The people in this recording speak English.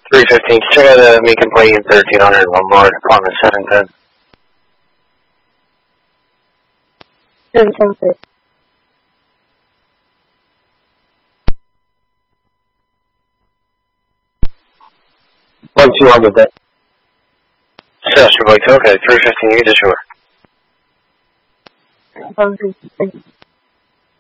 315, check out the Macon Plane 1300 Lombard on the 710. 710. One 200 that. Cessna Boy, okay, 315, you just short. 710.